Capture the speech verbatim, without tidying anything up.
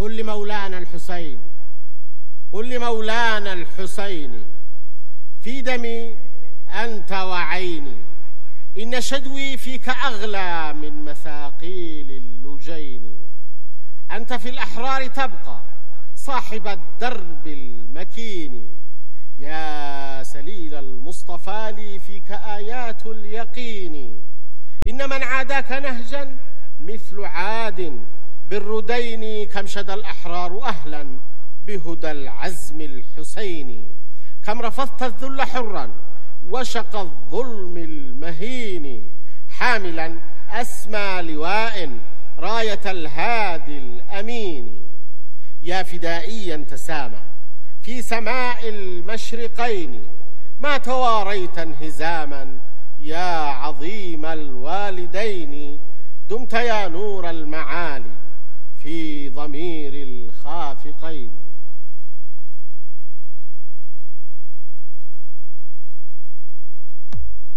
قل لمولانا الحسين قل لمولانا الحسين في دمي أنت وعيني، إن شدوي فيك أغلى من مثاقيل اللجين. أنت في الأحرار تبقى صاحب الدرب المكين، يا سليل المصطفى لي فيك آيات اليقين. إن من عاداك نهجا مثل عاد بالردين، كم شدى الأحرار أهلا بهدى العزم الحسيني. كم رفضت الذل حرا وشق الظلم المهين، حاملا أسمى لواء راية الهادي الأمين. يا فدائيا تسامى في سماء المشرقين، ما تواريت انهزاما يا عظيم الوالدين. دمت يا نور المعالي في ضمير الخافقين.